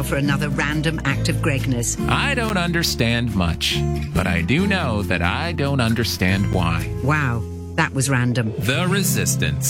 now for another random act of Gregness. I don't understand much, but I do know that I don't understand why. Wow, that was random. The Resistance.